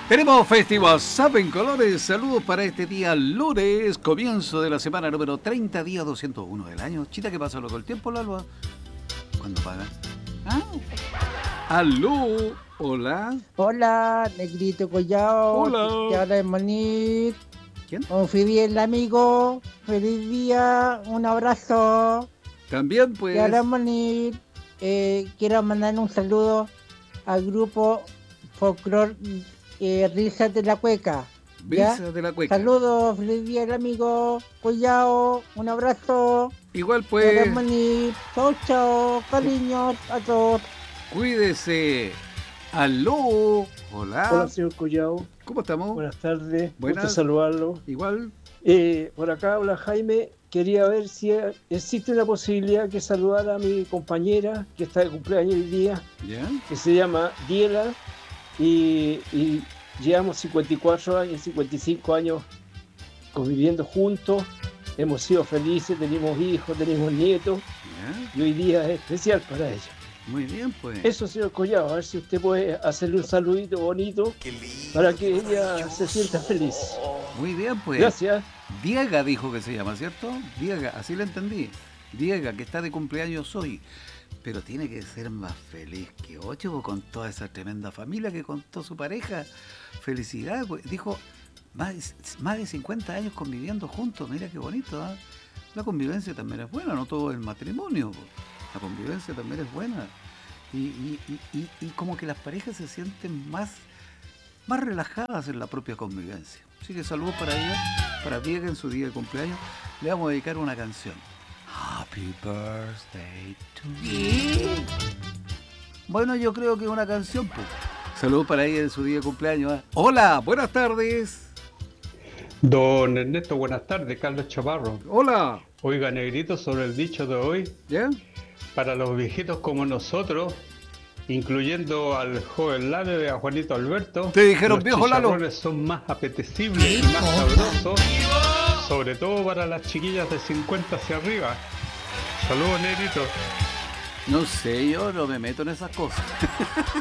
Tenemos Festival WhatsApp en colores. Saludos para este día lunes, comienzo de la semana número 30, día 201 del año. Chita, ¿qué pasa loco el tiempo, Lalo? ¿Cuándo paga? ¿Ah? Aló, hola. Hola, Negrito Collao. Hola. Te habla el Monit. ¿Quién? Un fiel amigo. Feliz día. Un abrazo. También pues. Te habla el Monit. Quiero mandar un saludo al grupo Folklore Risas de la Cueca. ¿Ya? Risas de la Cueca. Saludos, feliz día el amigo Collao. Un abrazo. Igual Te pues. habla el Monit. Chau, chau. Cariños a todos. Cuídese. Aló, hola. Hola, señor Collao. ¿Cómo estamos? Buenas tardes. Buenas. Gusto saludarlo. Igual. Por acá habla Jaime. Quería ver si existe una posibilidad que saludara a mi compañera que está de cumpleaños hoy día, ¿Ya? que se llama Diela, y llevamos 54 años, 55 años conviviendo juntos. Hemos sido felices, tenemos hijos, tenemos nietos, ¿Ya? y hoy día es especial para ella. Muy bien pues. Eso, señor Collao, a ver si usted puede hacerle un saludito bonito para que ella se sienta feliz. Muy bien pues. Gracias. Diega dijo que se llama, ¿cierto? Diega, así lo entendí. Diega, que está de cumpleaños hoy. Pero tiene que ser más feliz que Ocho con toda esa tremenda familia que contó su pareja. Felicidad, pues. Dijo, más de 50 años conviviendo juntos. Mira qué bonito, ¿eh? La convivencia también es buena, no todo es matrimonio. Pues. La convivencia también es buena. Y como que las parejas se sienten más relajadas en la propia convivencia. Así que saludos para ella, para Diego en su día de cumpleaños. Le vamos a dedicar una canción. Happy Birthday to you. Bueno, yo creo que es una canción, pues. Saludos para ella en su día de cumpleaños. ¿Eh? Hola, buenas tardes. Don Ernesto, buenas tardes. Carlos Chaparro. Hola. Oiga, Negrito, sobre el dicho de hoy. ¿Ya? Para los viejitos como nosotros, incluyendo al joven Lalo y a Juanito Alberto, te dijeron los viejo Lalo. chicharrones son más apetecibles y más sabrosos, sobre todo para las chiquillas de 50 hacia arriba. Saludos, Negrito. No sé, yo no me meto en esas cosas.